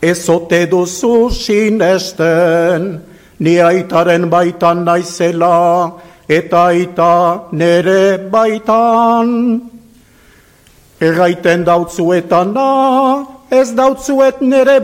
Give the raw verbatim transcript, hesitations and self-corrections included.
Ez ote duzu sinesten, ni aitaren baitan naizela, eta aita nere baitan. Erraiten dautzuetana, ez dautzuet nere